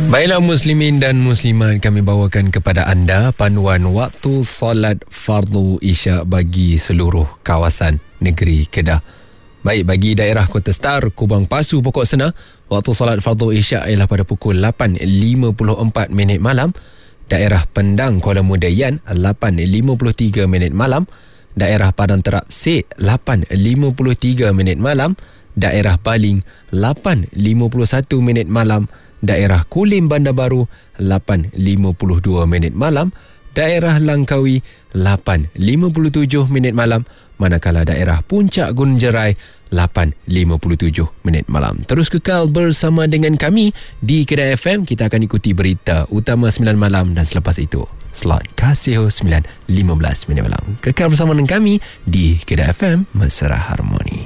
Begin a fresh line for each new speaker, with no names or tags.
Baiklah muslimin dan muslimat, kami bawakan kepada anda panduan waktu solat fardu Isyak bagi seluruh kawasan negeri Kedah. Baik, bagi daerah Kota Star, Kubang Pasu, Pokok Sena, waktu solat fardu Isyak ialah pada pukul 8.54 malam. Daerah Pendang, Kuala Muda Yan, 8.53 malam. Daerah Padang Terap Sek, 8.53 malam. Daerah Baling, 8.51 malam. Daerah Kulim Bandar Baru, 8.52 malam. Daerah Langkawi, 8.57 malam. Manakala daerah Puncak Gunung Jerai, 8.57 malam. Terus kekal bersama dengan kami di Kedah FM. Kita akan ikuti berita utama 9 malam dan selepas itu slot Casio 9.15 malam. Kekal bersama dengan kami di Kedah FM, Mesra Harmoni.